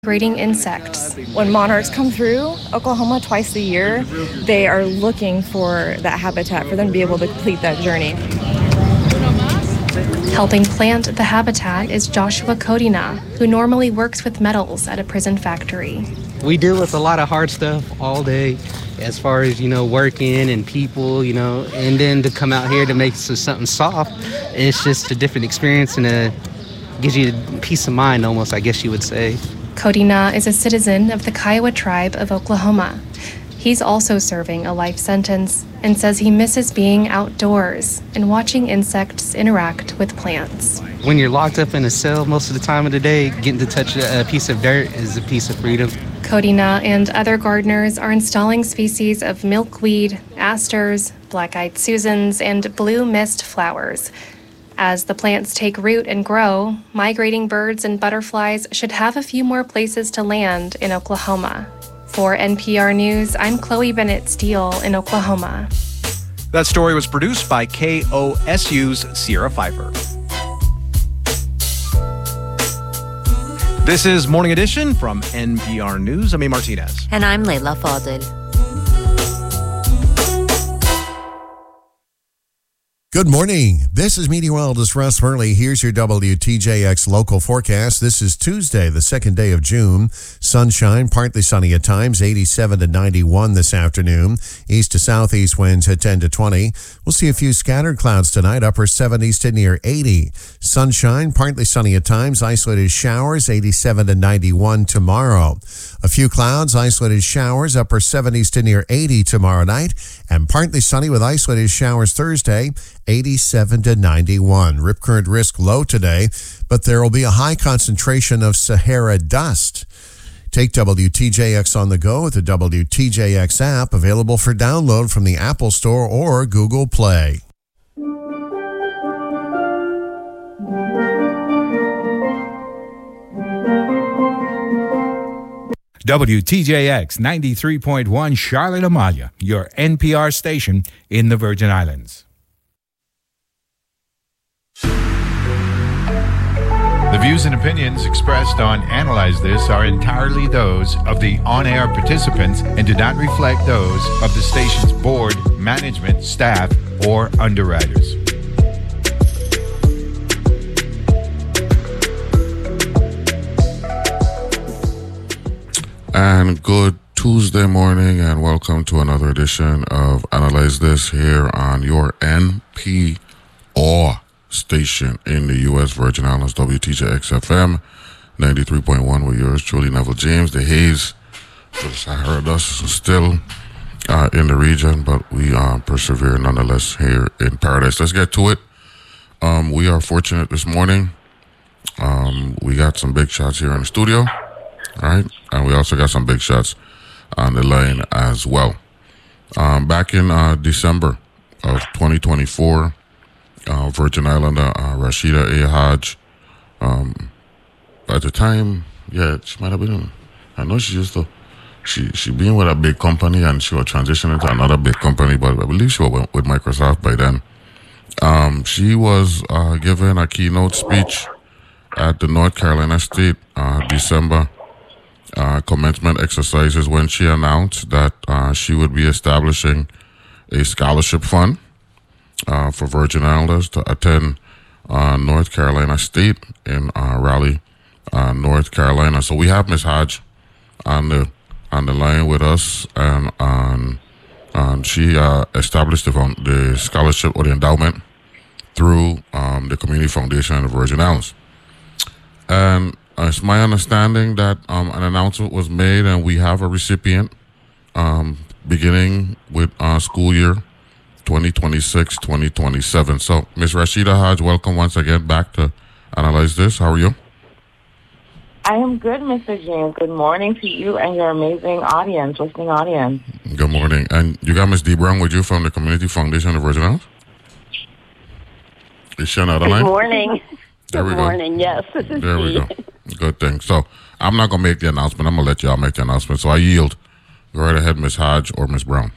migrating insects. When monarchs come through Oklahoma twice a year, they are looking for that habitat for them to be able to complete that journey. Helping plant the habitat is Joshua Kodina, who normally works with metals at a prison factory. We deal with a lot of hard stuff all day as far as, working and people, and then to come out here to make something soft, it's just a different experience and gives you peace of mind almost, I guess you would say. Kodina is a citizen of the Kiowa tribe of Oklahoma. He's also serving a life sentence and says he misses being outdoors and watching insects interact with plants. When you're locked up in a cell most of the time of the day, getting to touch a piece of dirt is a piece of freedom. Kodina and other gardeners are installing species of milkweed, asters, black-eyed Susans, and blue mist flowers. As the plants take root and grow, migrating birds and butterflies should have a few more places to land in Oklahoma. For NPR News, I'm Chloe Bennett Steele in Oklahoma. That story was produced by KOSU's Sierra Pfeiffer. This is Morning Edition from NPR News. I'm A. Martinez. And I'm Leila Fadel. Good morning. This is meteorologist Russ Hurley. Here's your WTJX local forecast. This is Tuesday, the second day of June. Sunshine, partly sunny at times, 87 to 91 this afternoon. East to southeast winds at 10 to 20. We'll see a few scattered clouds tonight, upper 70s to near 80. Sunshine, partly sunny at times, isolated showers, 87 to 91 tomorrow. A few clouds, isolated showers, upper 70s to near 80 tomorrow night, and partly sunny with isolated showers Thursday, 87 to 91. Rip current risk low today, but there will be a high concentration of Sahara dust. Take WTJX on the go with the WTJX app, available for download from the Apple Store or Google Play. WTJX 93.1 Charlotte Amalia, your NPR station in the Virgin Islands. The views and opinions expressed on Analyze This are entirely those of the on-air participants and do not reflect those of the station's board, management, staff, or underwriters. And good Tuesday morning, and welcome to another edition of Analyze This here on your NPR station in the U.S. Virgin Islands, WTJX FM 93.1 with yours truly, Neville James. The haze for the Sahara dust is still in the region, but we persevere nonetheless here in paradise. Let's get to it. We are fortunate this morning. We got some big shots here in the studio. All right, and we also got some big shots on the line as well. Back in December of 2024, Virgin Islander Rashida A. Hodge, at the time, she might have been, I know she used to, she been with a big company and she was transitioning to another big company, but I believe she was with Microsoft by then. She was given a keynote speech at the North Carolina State December commencement exercises when she announced that she would be establishing a scholarship fund for Virgin Islanders to attend North Carolina State in Raleigh, North Carolina. So we have Ms. Hodge on the line with us, and she established the scholarship or the endowment through the Community Foundation of the Virgin Islands. And it's my understanding that an announcement was made, and we have a recipient beginning with school year 2026-2027. So, Ms. Rashida Hodge, welcome once again back to Analyze This. How are you? I am good, Mr. James. Good morning to you and your amazing audience, listening audience. Good morning. And you got Ms. Dee Brown with you from the Community Foundation of the Virgin Islands? Is she on the other line? Good morning. There we Good go. morning. Yes, this is There we Dee. go. Good thing. So I'm not going to make the announcement. I'm going to let y'all make the announcement. So I yield. Go right ahead, Ms. Hodge or Ms. Brown.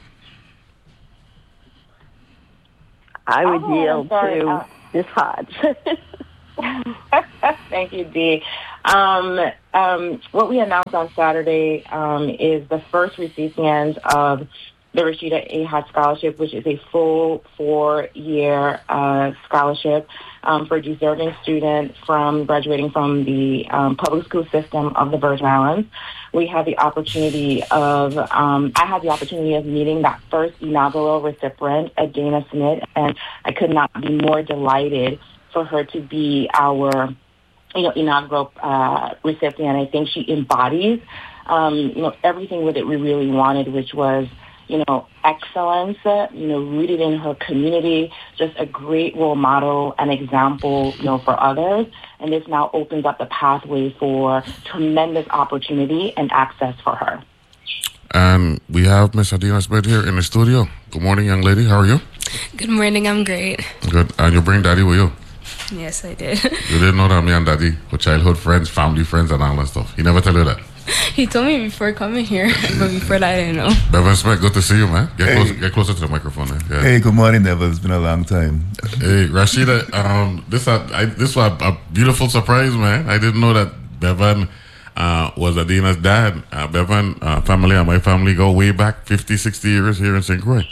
I would yield to Ms. Hodge. Thank you, Dee. What we announced on Saturday is the first recipient of the Rashida A. Hart Scholarship, which is a full 4-year scholarship for deserving students from graduating from the public school system of the Virgin Islands. We had the opportunity of, I had the opportunity of meeting that first inaugural recipient, Adana Smith, and I could not be more delighted for her to be our inaugural recipient. I think she embodies, everything with it we really wanted, which was, excellence, rooted in her community, just a great role model and example, for others. And this now opens up the pathway for tremendous opportunity and access for her. And we have Miss Adana Smith here in the studio. Good morning, young lady. How are you? Good morning. I'm great. Good. And you bring Daddy with you? Yes, I did. You didn't know that me and Daddy were childhood friends, family friends, and all that stuff. He never tell you that? He told me before coming here, but before that, I didn't know. Bevan Smith, good to see you, man. Get closer to the microphone. Yeah. Hey, good morning, Neville. It's been a long time. Hey, Rashida, this was a beautiful surprise, man. I didn't know that Bevan was Adina's dad. Bevan family and my family go way back 50, 60 years here in St. Croix.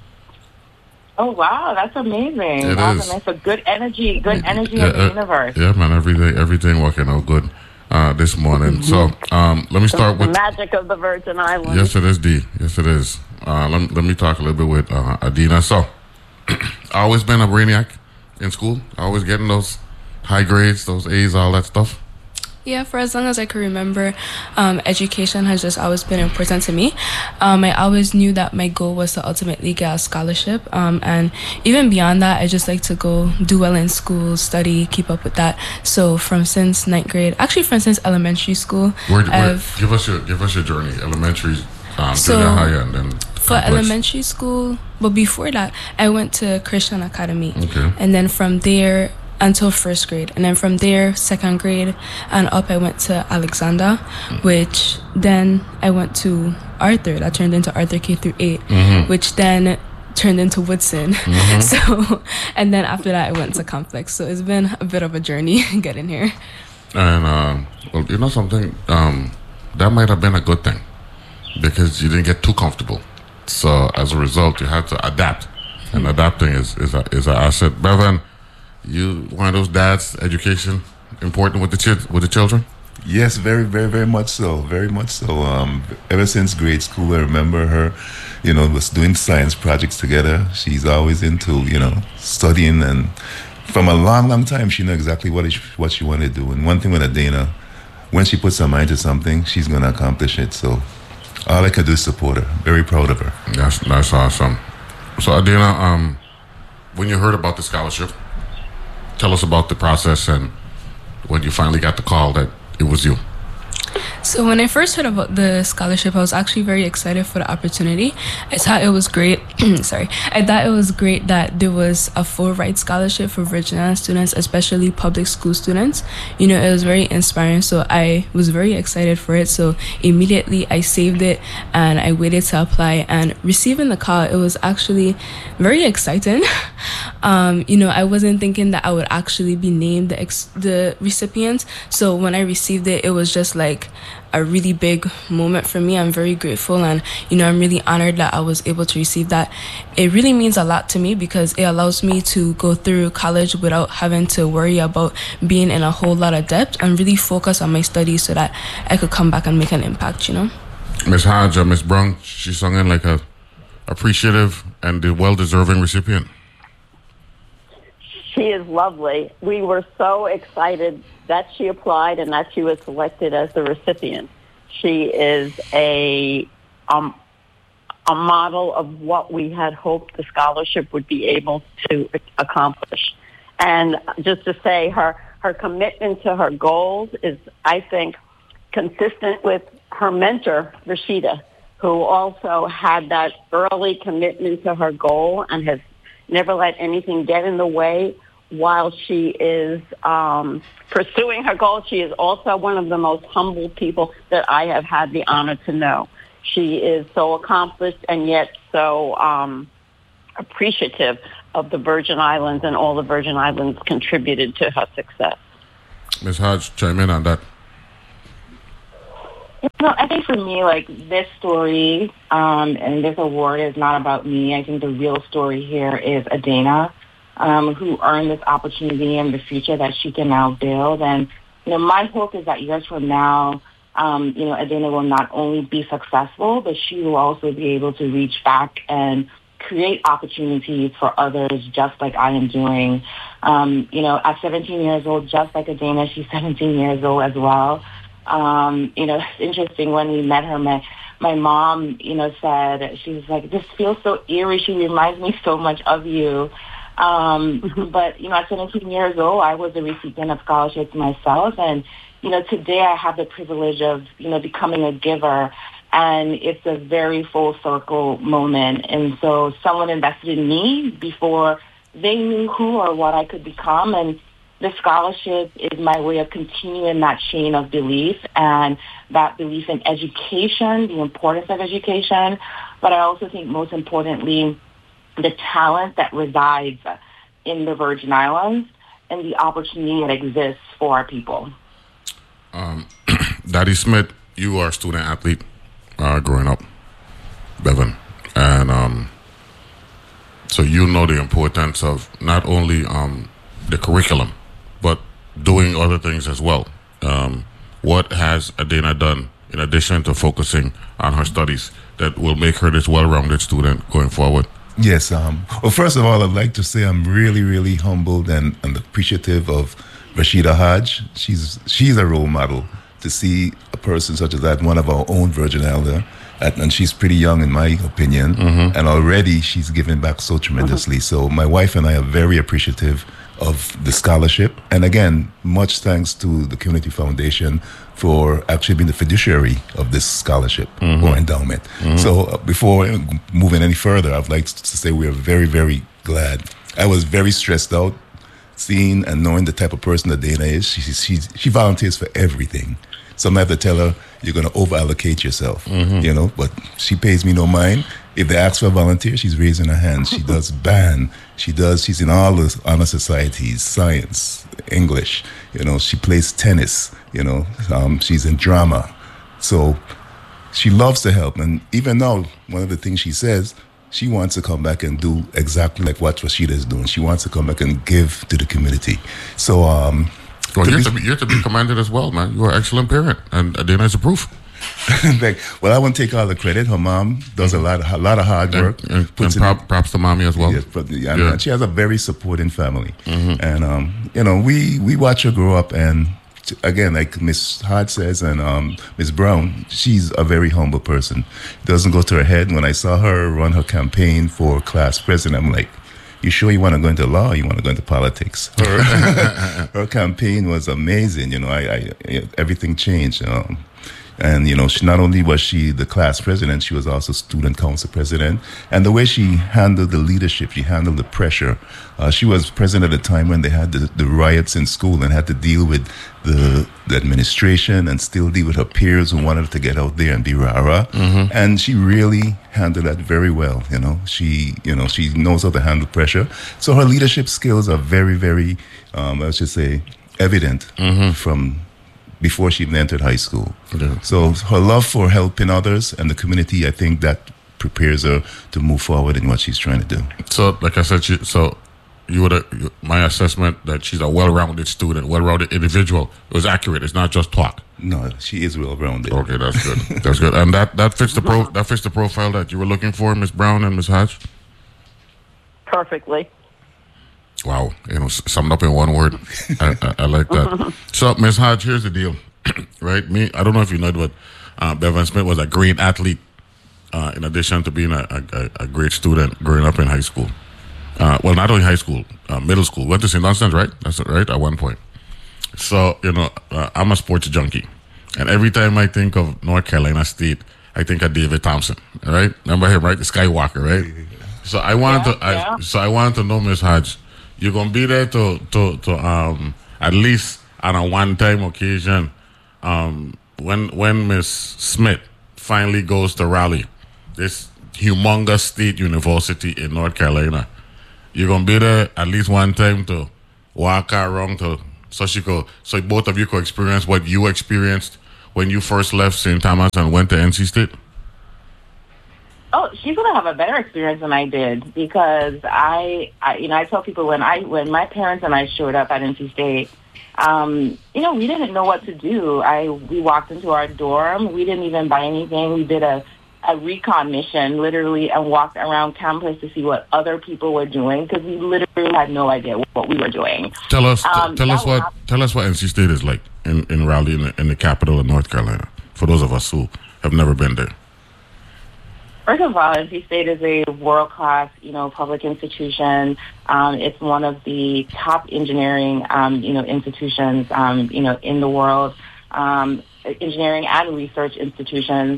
Oh, wow. That's amazing. It awesome. is. It's a good energy in the universe. Yeah, man. Everything working out good this morning. So let me start with the magic of the Virgin Islands. Yes, it is, D. Yes, it is. Let me talk a little bit with Adina. So, I always been a brainiac in school. Always getting those high grades, those A's, all that stuff. Yeah, for as long as I can remember, education has just always been important to me. I always knew that my goal was to ultimately get a scholarship. And even beyond that, I just like to go do well in school, study, keep up with that. So since elementary school, give us your journey, elementary, junior high, and then for elementary school. But before that, I went to Christian Academy, and then from there until first grade, and then from there, second grade and up, I went to Alexander, which then I went to Arthur. That turned into Arthur K through 8, which then turned into Woodson. So, and then after that, I went to Complex. So it's been a bit of a journey getting here. And well, you know something, that might have been a good thing because you didn't get too comfortable. So as a result, you had to adapt, and adapting is an asset. Bevan, you one of those dads, education important with the children? Yes, very, very, very much so. Very much so. Ever since grade school, I remember her, was doing science projects together. She's always into, studying, and from a long, long time, she knew exactly what she wanted to do. And one thing with Adana, when she puts her mind to something, she's going to accomplish it. So all I can do is support her. Very proud of her. That's awesome. So Adana, when you heard about the scholarship, tell us about the process and when you finally got the call that it was you. So when I first heard about the scholarship, I was actually very excited for the opportunity. I thought it was great. I thought it was great that there was a full ride scholarship for Virgin Islands students, especially public school students. It was very inspiring. So I was very excited for it. So immediately I saved it and I waited to apply. And receiving the call, it was actually very exciting. I wasn't thinking that I would actually be named the recipient. So when I received it, it was just like a really big moment for me. I'm very grateful, and I'm really honored that I was able to receive that. It really means a lot to me because it allows me to go through college without having to worry about being in a whole lot of debt and really focus on my studies so that I could come back and make an impact. Miss Hodge, Miss Brown, she sung in like a appreciative and the well-deserving recipient. She is lovely. We were so excited that she applied and that she was selected as the recipient. She is a model of what we had hoped the scholarship would be able to accomplish. And just to say, her commitment to her goals is, I think, consistent with her mentor, Rashida, who also had that early commitment to her goal and has never let anything get in the way while she is pursuing her goals. She is also one of the most humble people that I have had the honor to know. She is so accomplished and yet so appreciative of the Virgin Islands, and all the Virgin Islands contributed to her success. Ms. Hodge, chime in on that. I think for me, like, this story and this award is not about me. I think the real story here is Adana, who earned this opportunity and the future that she can now build. And, my hope is that years from now, Adana will not only be successful, but she will also be able to reach back and create opportunities for others just like I am doing. At 17 years old, just like Adana, she's 17 years old as well. It's interesting when we met her, my mom, said, she was like, this feels so eerie. She reminds me so much of you. But, at 17 years old, I was a recipient of scholarships myself. And, today I have the privilege of, becoming a giver. And it's a very full circle moment. And so someone invested in me before they knew who or what I could become. And the scholarship is my way of continuing that chain of belief and that belief in education, the importance of education. But I also think most importantly, the talent that resides in the Virgin Islands and the opportunity that exists for our people. Daddy Smith, you are a student athlete growing up, Bevan. And so you know the importance of not only the curriculum, but doing other things as well. What has Adana done in addition to focusing on her studies that will make her this well-rounded student going forward? Yes. Well, first of all, I'd like to say I'm really, really humbled and appreciative of Rashida Hodge. She's a role model to see a person such as that, one of our own Virgin Elder. And she's pretty young, in my opinion. Mm-hmm. And already she's given back so tremendously. Mm-hmm. So my wife and I are very appreciative of the scholarship. And again, much thanks to the Community Foundation for actually being the fiduciary of this scholarship or endowment. Mm-hmm. So before moving any further, I'd like to say we are very, very glad. I was very stressed out seeing and knowing the type of person that Dana is. She volunteers for everything. Some have to tell her, you're going to over-allocate yourself, but she pays me no mind. If they ask for a volunteer, she's raising her hand. She does band. She's in all the honor societies, science, English. She plays tennis. She's in drama. So she loves to help. And even now, one of the things she says, she wants to come back and do exactly like what Rashida is doing. She wants to come back and give to the community. So, well, you're to be commended as well, man. You're an excellent parent, and Adana is a proof. Well, I won't take all the credit. Her mom does a lot of hard work. And props to mommy as well. Yeah. She has a very supporting family. Mm-hmm. And, we watch her grow up. And again, like Miss Hart says and Miss Brown, she's a very humble person. It doesn't go to her head. When I saw her run her campaign for class president, I'm like, you sure you want to go into law or you want to go into politics? Her campaign was amazing. Everything changed. And, she not only was she the class president, she was also student council president. And the way she handled the leadership, she handled the pressure. She was president at a time when they had the riots in school and had to deal with the administration and still deal with her peers who wanted to get out there and be rah-rah. Mm-hmm. And she really handled that very well. She knows how to handle pressure. So her leadership skills are very, very, let's just say, evident from before she even entered high school. Yeah. So her love for helping others and the community, I think that prepares her to move forward in what she's trying to do. So, like I said, my assessment that she's a well-rounded student, well-rounded individual, it was accurate. It's not just talk. No, she is well-rounded. Okay, that's good. That's good. And that fits the profile that you were looking for, Miss Brown and Miss Hodge? Perfectly. Wow, summed up in one word. I like that. So, Ms. Hodge, here's the deal, right? I don't know if you know, but Bevan Smith was a great athlete in addition to being a great student growing up in high school. Well, not only high school, middle school. Went to St. Dunstan's, right? That's right, at one point. So, I'm a sports junkie. And every time I think of North Carolina State, I think of David Thompson, right? Remember him, right? The Skywalker, right? So I wanted to know, Ms. Hodge, you're gonna be there to at least on a one-time occasion when Miss Smith finally goes to Raleigh, this humongous state university in North Carolina. You're gonna be there at least one time to walk around so both of you could experience what you experienced when you first left St. Thomas and went to NC State? Oh, she's gonna have a better experience than I did because I tell people when my parents and I showed up at NC State, we didn't know what to do. We walked into our dorm. We didn't even buy anything. We did a recon mission, literally, and walked around campus to see what other people were doing because we literally had no idea what we were doing. Tell us what NC State is like in Raleigh, in the capital of North Carolina, for those of us who have never been there. First of all, NC State is a world-class, public institution. It's one of the top engineering, institutions, in the world, engineering and research institutions.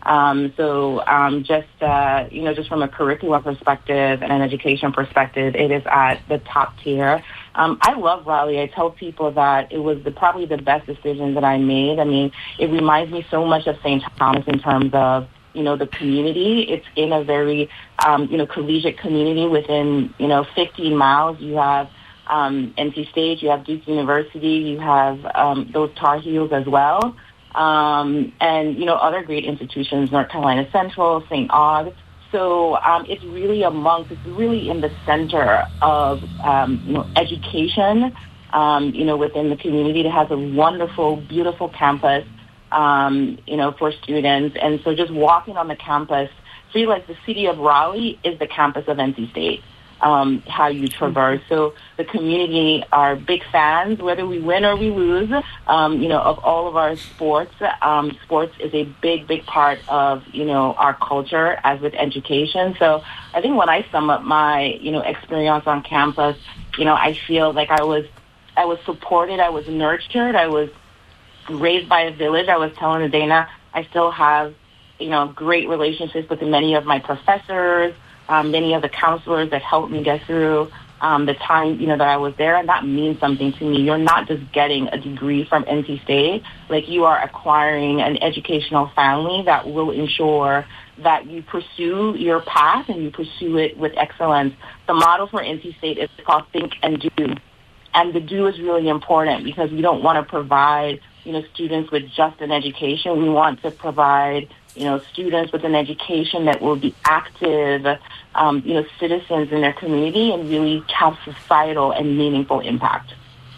Just from a curriculum perspective and an education perspective, it is at the top tier. I love Raleigh. I tell people that it was probably the best decision that I made. I mean, it reminds me so much of St. Thomas in terms of the community. It's in a very, collegiate community within, 15 miles. You have NC State, you have Duke University, you have those Tar Heels as well. And, other great institutions, North Carolina Central, St. Aug. So it's really in the center of, education, within the community. It has a wonderful, beautiful campus. For students. And so just walking on the campus, feel like the city of Raleigh is the campus of NC State, how you traverse. So the community are big fans, whether we win or we lose, of all of our sports. Sports is a big, big part of, our culture as with education. So I think when I sum up my, experience on campus, I feel like I was supported, I was nurtured, I was raised by a village. I was telling Dana, I still have, great relationships with many of my professors, many of the counselors that helped me get through the time, that I was there. And that means something to me. You're not just getting a degree from NC State. Like, you are acquiring an educational family that will ensure that you pursue your path and you pursue it with excellence. The model for NC State is called Think and Do. And the do is really important because we don't want to provide students with just an education. We want to provide, students with an education that will be active, citizens in their community and really have societal and meaningful impact.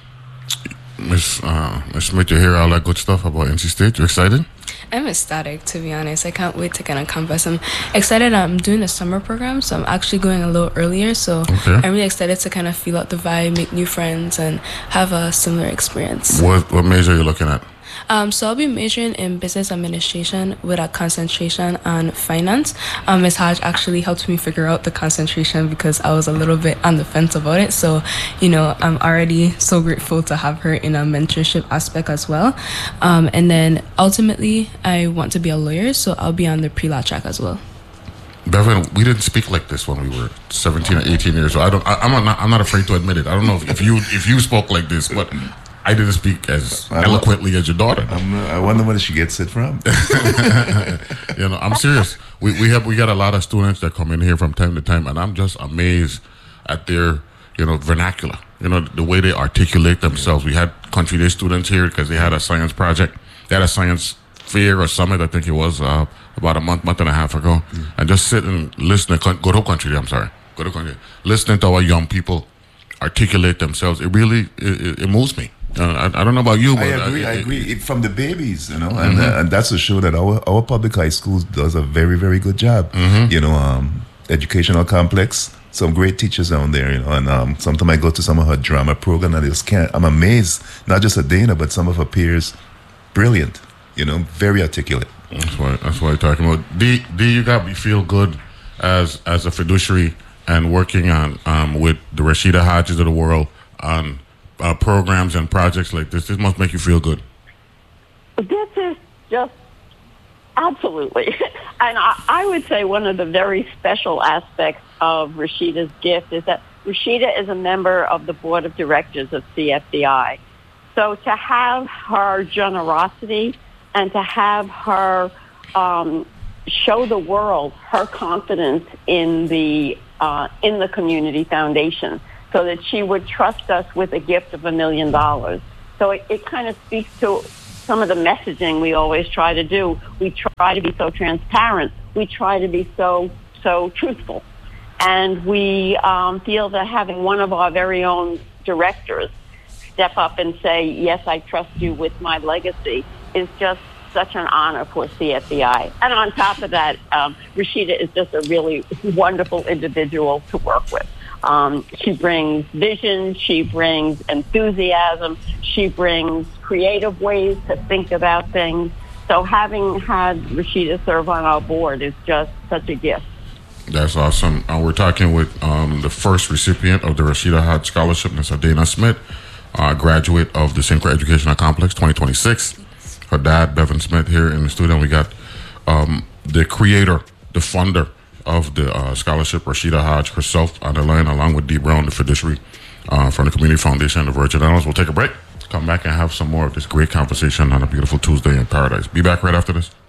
Miss Smith, you hear all that good stuff about NC State? You excited? I'm ecstatic, to be honest. I can't wait to get on campus. I'm excited. I'm doing a summer program, so I'm actually going a little earlier. So I'm really excited to kind of feel out the vibe, make new friends, and have a similar experience. What major are you looking at? So I'll be majoring in business administration with a concentration on finance. Ms. Hodge actually helped me figure out the concentration because I was a little bit on the fence about it. So, I'm already so grateful to have her in a mentorship aspect as well. And then ultimately, I want to be a lawyer, so I'll be on the pre-law track as well. Bevan, we didn't speak like this when we were 17 or 18 years old. I'm not afraid to admit it. I don't know if you spoke like this, but I didn't speak as eloquently as your daughter. I wonder where she gets it from. I'm serious. We got a lot of students that come in here from time to time, and I'm just amazed at their vernacular. The way they articulate themselves. We had country day students here because they had a science project. They had a science fair or summit, I think it was about a month and a half ago, and just sit and listen. Go to country day. Listening to our young people articulate themselves. It really it moves me. I don't know about you, but I agree. From the babies, and that's a show that our public high schools does a very, very good job. Educational complex, some great teachers down there, and sometimes I go to some of her drama program and I'm amazed, not just at Dana, but some of her peers, brilliant, very articulate. That's what I'm talking about. D, you got me feel good as a fiduciary and working on with the Rashida Hodges of the world on programs and projects like this. This must make you feel good. This is just absolutely. And I would say one of the very special aspects of Rashida's gift is that Rashida is a member of the board of directors of CFDI. So to have her generosity and to have her show the world her confidence in the community foundation, so that she would trust us with a gift of $1 million. So it kind of speaks to some of the messaging we always try to do. We try to be so transparent. We try to be so truthful. And we feel that having one of our very own directors step up and say, yes, I trust you with my legacy, is just such an honor for CFEI. And on top of that, Rashida is just a really wonderful individual to work with. She brings vision, she brings enthusiasm, she brings creative ways to think about things. So having had Rashida serve on our board is just such a gift. That's awesome. We're talking with the first recipient of the Rashida Hodge Scholarship, Ms. Dana Smith, graduate of the Sinclair Educational Complex 2026. Her dad, Bevan Smith, here in the studio. We got the creator, the funder of the scholarship, Rashida Hodge herself on the line, along with Dee Brown, the fiduciary from the Community Foundation of the Virgin Islands. We'll take a break, come back and have some more of this great conversation on a beautiful Tuesday in paradise. Be back right after this.